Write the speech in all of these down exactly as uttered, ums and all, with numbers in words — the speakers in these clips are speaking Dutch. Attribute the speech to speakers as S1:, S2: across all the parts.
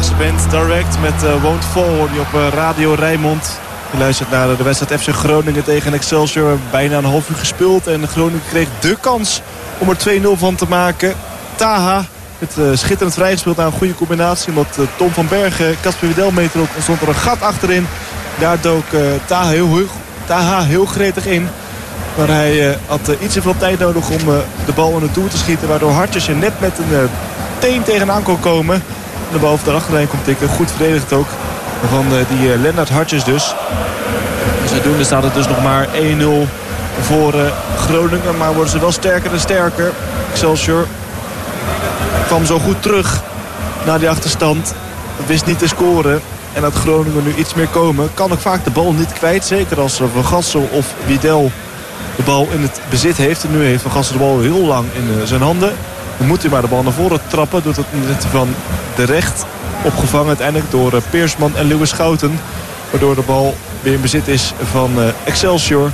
S1: Haagse band Direct met uh, Won't Fall hoor je op uh, Radio Rijnmond. Je luistert naar de wedstrijd F C Groningen tegen Excelsior. Bijna een half uur gespeeld en Groningen kreeg de kans om er twee nul van te maken. Taha met uh, schitterend vrijgespeeld na een goede combinatie. Omdat uh, Tom van Bergen, Casper Widel meetrok, ontstond er een gat achterin. Daar dook uh, Taha, heel, heel, Taha heel gretig in. Maar hij uh, had uh, iets te veel tijd nodig om uh, de bal in het doel te schieten. Waardoor Hartjes er net met een uh, teen tegenaan kon komen. De bal over de achterlijn komt tikken. Goed verdedigd ook. Van uh, die uh, Lennart Hartjes dus. En zodoende staat het dus nog maar één nul voor uh, Groningen. Maar worden ze wel sterker en sterker. Excelsior kwam zo goed terug na die achterstand. Wist niet te scoren. En dat Groningen nu iets meer komen. Kan ook vaak de bal niet kwijt. Zeker als Van Gassel of Widel de bal in het bezit heeft. En nu heeft Van Gassel de bal heel lang in uh, zijn handen. Dan moet hij maar de bal naar voren trappen. Doet het net van de recht. Opgevangen uiteindelijk door uh, Peersman en Lewis Schouten. Waardoor de bal weer in bezit is van uh, Excelsior.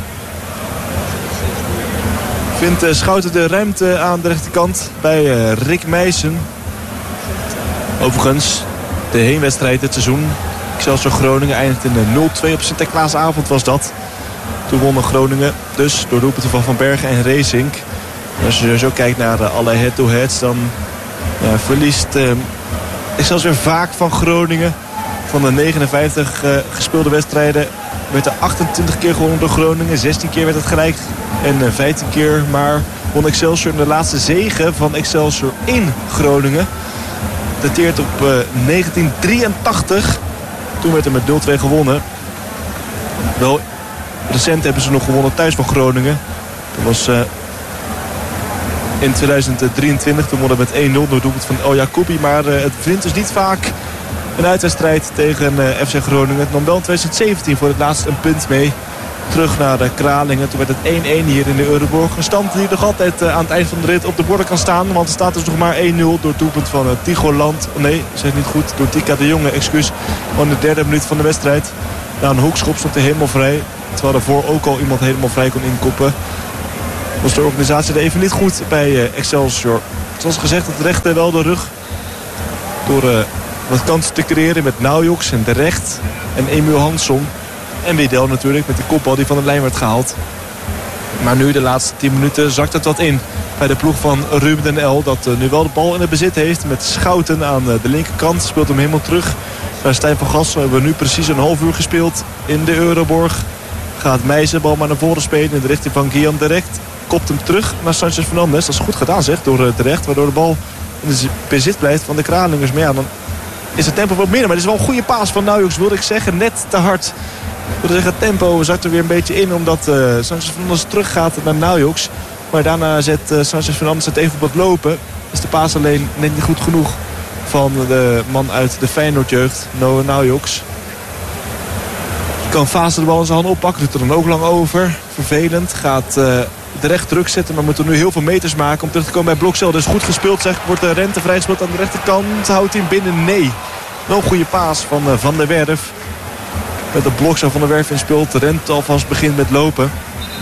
S1: Vindt uh, Schouten de ruimte aan de rechterkant bij uh, Rick Meijsen. Overigens, de heenwedstrijd dit seizoen. Excelsior Groningen eindigt in nul twee op Sinterklaasavond was dat. Toen wonnen Groningen dus door doelpunten van Van Bergen en Reesink. En als je zo kijkt naar uh, alle head-to-heads, dan uh, verliest uh, Excelsior vaak van Groningen. Van de negenenvijftig uh, gespeelde wedstrijden werd er achtentwintig keer gewonnen door Groningen. zestien keer werd het gelijk en uh, vijftien keer maar won Excelsior. De laatste zege van Excelsior in Groningen dateert op uh, negentien drieëntachtig. Toen werd er met nul twee gewonnen. Wel, recent hebben ze nog gewonnen thuis van Groningen. Dat was uh, in tweeduizend drieëntwintig. Toen wonnen met één nul door doelpunt van El Jacoubi. Maar uh, het wint dus niet vaak een uitwedstrijd tegen uh, F C Groningen. Het nam wel in tweeduizend zeventien voor het laatst een punt mee. Terug naar de Kralingen. Toen werd het één één hier in de Euroborg. Een stand die nog altijd uh, aan het eind van de rit op de borden kan staan. Want er staat dus nog maar één nul door het doelpunt van uh, Tigo Land. Oh, nee, zeg niet goed. Door Tika de Jonge, excuus. Van de derde minuut van de wedstrijd. Na een hoekschop stond hij helemaal vrij. Terwijl daarvoor ook al iemand helemaal vrij kon inkoppen. Was de organisatie er even niet goed bij uh, Excelsior. Zoals gezegd, het rechte wel de rug. Door uh, wat kansen te creëren met Naujoks en De Recht en Emiel Hansson. En Widel natuurlijk met de kopbal die van de lijn werd gehaald. Maar nu de laatste tien minuten zakt het wat in bij de ploeg van Ruben den El. Dat uh, nu wel de bal in het bezit heeft met Schouten aan uh, de linkerkant. Speelt hem helemaal terug naar Stijn van Gassel. We hebben nu precies een half uur gespeeld in de Euroborg. Gaat Meijsen bal maar naar voren spelen in de richting van Guillaume De Recht. Kopt hem terug naar Sanchez Fernandes. Dat is goed gedaan zeg door uh, De Recht. Waardoor de bal in het bezit blijft van de Kralingers. Maar ja, dan is het tempo wat minder. Maar het is wel een goede paas van Naujoks, wilde ik zeggen. Net te hard. Ik wilde zeggen, het tempo zakt er weer een beetje in. Omdat uh, Sanchez Fernandes teruggaat naar Naujoks. Maar daarna zet uh, Sanchez Fernandes het even op het lopen. Is de paas alleen net niet goed genoeg van de man uit de Feyenoord-jeugd, Noah Naujoks. Kan Fase de bal in zijn hand oppakken. Doet er dan ook lang over. Vervelend. Gaat uh, De Recht druk zetten. Maar moet er nu heel veel meters maken om terug te komen bij Blokcel. Dus goed gespeeld zeg. Wordt de Rente vrijgespeeld aan de rechterkant. Houdt hij hem binnen? Nee. Wel een goede paas van uh, Van der Werf. Met de Blokcel van der Werf in speelt. De Rente alvast begint met lopen.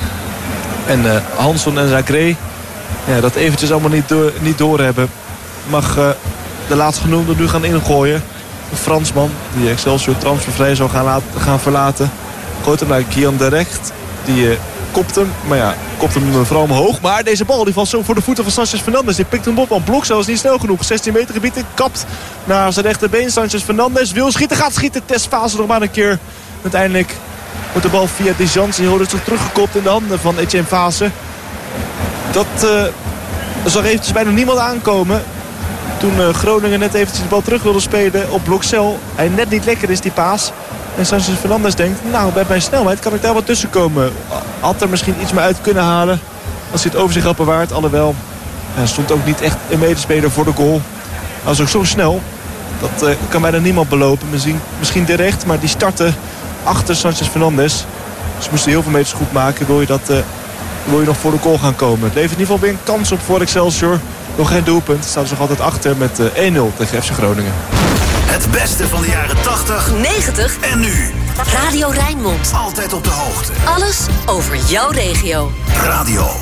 S1: En uh, Hansson en Zagré. Ja, dat eventjes allemaal niet, door, niet doorhebben. Mag uh, de laatstgenoemde nu gaan ingooien. Een Fransman die Excelsior transfervrij zou gaan, laten, gaan verlaten. Gooit hem naar Kian De Recht. Die uh, kopt hem. Maar ja, kopt hem vooral omhoog. Maar deze bal die valt zo voor de voeten van Sanchez Fernandes. Die pikt hem op. Want Blokcel is niet snel genoeg. zestien meter gebied. Kapt naar zijn rechterbeen. Sanchez Fernandes wil schieten. Gaat schieten. Testfase nog maar een keer. Uiteindelijk wordt de bal via Dijans. Die wordt teruggekopt in de handen van Etienne Fase. Dat uh, zag eventjes bijna niemand aankomen. Toen uh, Groningen net eventjes de bal terug wilde spelen op Blokcel. Hij net niet lekker is die paas. En Sanchez Fernandes denkt, nou bij mijn snelheid kan ik daar wat tussen komen. Had er misschien iets meer uit kunnen halen. Als hij het over zich had bewaard. Alhoewel, hij stond ook niet echt een medespeler voor de goal. Hij was ook zo snel. Dat uh, kan bijna niemand belopen. Misschien, misschien De Recht, maar die startte achter Sanchez Fernandes. Ze moesten heel veel meters goed maken. Wil je, dat, uh, wil je nog voor de goal gaan komen. Het levert in ieder geval weer een kans op voor Excelsior. Nog geen doelpunt. Staan ze nog altijd achter met uh, één nul tegen F C Groningen.
S2: Het beste van de jaren tachtig,
S3: negentig
S2: en nu.
S3: Radio Rijnmond.
S2: Altijd op de hoogte.
S3: Alles over jouw regio.
S2: Radio